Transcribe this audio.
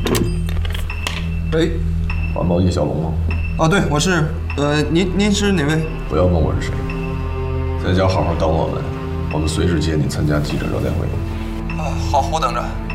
喂， 环保叶小龙吗？ 哦，对，我是。您是哪位？ 不要问我是谁，在家好好等我们，我们随时接你参加记者招待会。 好，我等着。